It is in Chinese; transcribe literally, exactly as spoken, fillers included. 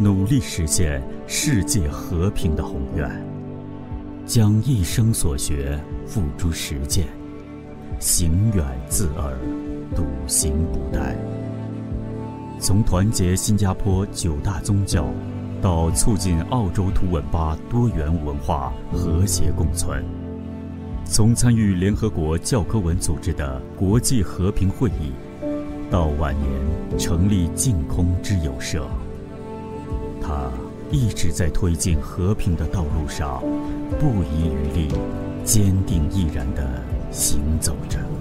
努力实现世界和平的宏愿，将一生所学付诸实践，行远自饵，笃行不殆。从团结新加坡九大宗教，到促进澳洲图文巴多元文化和谐共存；从参与联合国教科文组织的国际和平会议，到晚年成立净空之友社，他一直在推进和平的道路上不遗余力、坚定毅然地行走着。